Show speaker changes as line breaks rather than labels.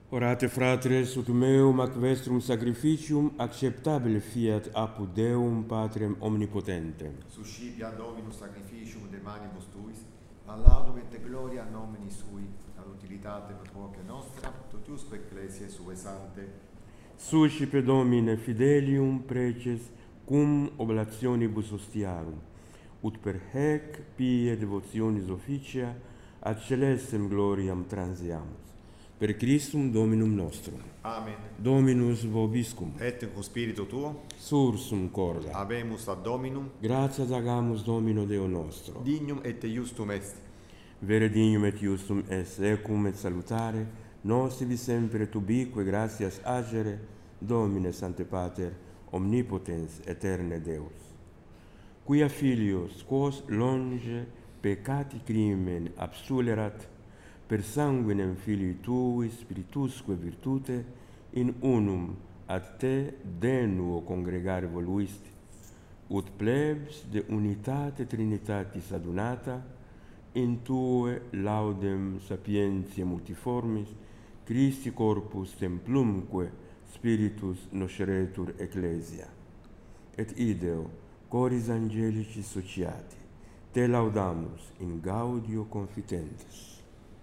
Orate fratres, ut meum ac vestrum sacrificium acceptabile fiat apud Deum Patrem omnipotentem.
Suscipia Dominus sacrificium de manibus tuis, ad laudum et gloria nomini sui, ad utilitatem proque nostra, totiusque ecclesiae sue sante.
Suscipe Domine fidelium preces cum oblationibus ostiarum, ut per haec pie devotionis officia ad celestem gloriam transiamus. Per Christum Dominum nostrum.
Amen.
Dominus vobiscum.
Et cum spiritu tuo,
Sursum corda.
habemus ad Dominum,
Gratias agamus Domino Deo nostro.
dignum et iustum est.
Vere dignum et iustum est, ecum et salutare, nos sibi sempre tubique gratias agere, Domine Sancte Pater, omnipotens aeterne Deus. Quia filios, quos longe peccati crimen absulerat, per sanguinem Filii Tui, Spiritusque virtute, in unum ad Te denuo congregare voluisti, ut plebs de unitate Trinitatis adunata, in Tue laudem sapientiae multiformis, Christi corpus templumque Spiritus nosceretur Ecclesia. Et ideo, coris angelici sociati, Te laudamus in gaudio confitentes.